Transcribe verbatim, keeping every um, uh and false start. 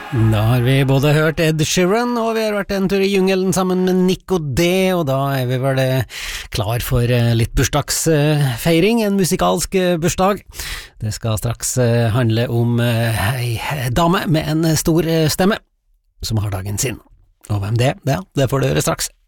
Da har vi både hørt Ed Sheeran, og vi har vært en tur i jungelen sammen med Nico D, og da er vi vel klar for litt bursdagsfeiring, en musikalsk bursdag. Det skal straks handle om ei dame med en stor stemme, som har dagen sin. Og hvem det er, det får du høre straks.